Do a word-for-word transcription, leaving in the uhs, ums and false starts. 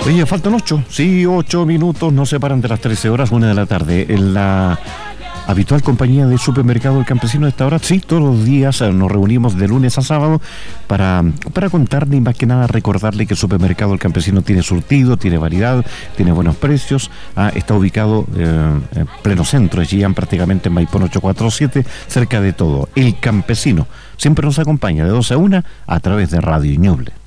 Oye, faltan ocho, sí, ocho minutos, nos separan de las trece horas, una de la tarde. En la habitual compañía de Supermercado El Campesino de esta hora, sí, todos los días nos reunimos de lunes a sábado para, para contarle y más que nada recordarle que el Supermercado El Campesino tiene surtido, tiene variedad, tiene buenos precios, ah, está ubicado eh, en pleno centro, allí prácticamente en Maipón ocho cuatro siete, cerca de todo. El Campesino siempre nos acompaña de doce a una a través de Radio Ñuble.